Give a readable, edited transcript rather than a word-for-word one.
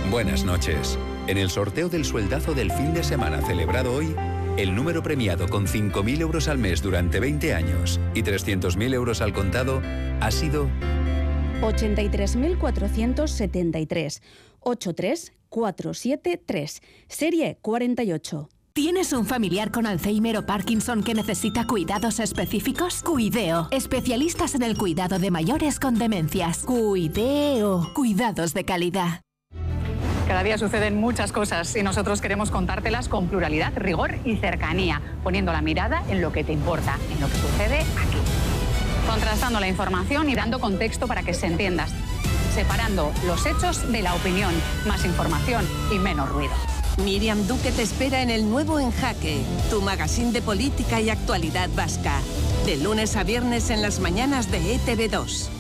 Buenas noches. En el sorteo del sueldazo del fin de semana celebrado hoy, el número premiado con 5.000 euros al mes durante 20 años y 300.000 euros al contado ha sido 83.473. 83473. Serie 48. ¿Tienes un familiar con Alzheimer o Parkinson que necesita cuidados específicos? Cuideo, especialistas en el cuidado de mayores con demencias. Cuideo, cuidados de calidad. Cada día suceden muchas cosas y nosotros queremos contártelas con pluralidad, rigor y cercanía, poniendo la mirada en lo que te importa, en lo que sucede aquí. Contrastando la información y dando contexto para que se entienda, separando los hechos de la opinión, más información y menos ruido. Miriam Duque te espera en el nuevo En Jaque, tu magazín de política y actualidad vasca, de lunes a viernes en las mañanas de ETV2.